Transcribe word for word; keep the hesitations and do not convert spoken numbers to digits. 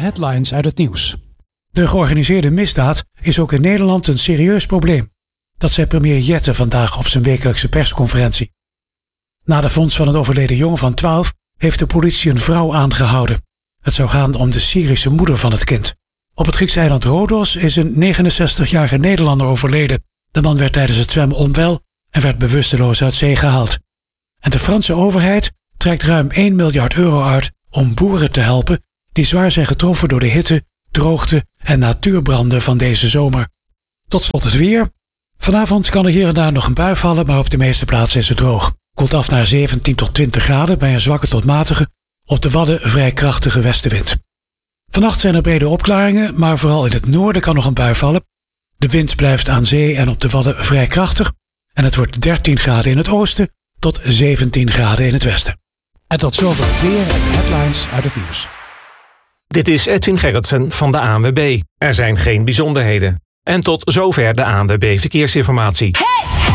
headlines uit het nieuws. De georganiseerde misdaad is ook in Nederland een serieus probleem. Dat zei premier Jette vandaag op zijn wekelijkse persconferentie. Na de vondst van een overleden jongen van twaalf heeft de politie een vrouw aangehouden. Het zou gaan om de Syrische moeder van het kind. Op het Griekse eiland Rodos is een negenenzestigjarige Nederlander overleden. De man werd tijdens het zwemmen onwel en werd bewusteloos uit zee gehaald. En de Franse overheid trekt ruim één miljard euro uit om boeren te helpen die zwaar zijn getroffen door de hitte, droogte en natuurbranden van deze zomer. Tot slot het weer. Vanavond kan er hier en daar nog een bui vallen, maar op de meeste plaatsen is het droog. Koelt af naar zeventien tot twintig graden bij een zwakke tot matige, op de Wadden vrij krachtige westenwind. Vannacht zijn er brede opklaringen, maar vooral in het noorden kan nog een bui vallen. De wind blijft aan zee en op de Wadden vrij krachtig en het wordt dertien graden in het oosten tot zeventien graden in het westen. En tot zover het weer en de headlines uit het nieuws. Dit is Edwin Gerritsen van de A N W B. Er zijn geen bijzonderheden. En tot zover de A N W B Verkeersinformatie. Hey!